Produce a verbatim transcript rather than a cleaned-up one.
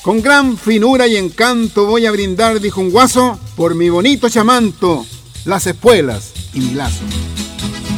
Con gran finura y encanto voy a brindar, dijo un guaso, por mi bonito chamanto, las espuelas y mi lazo.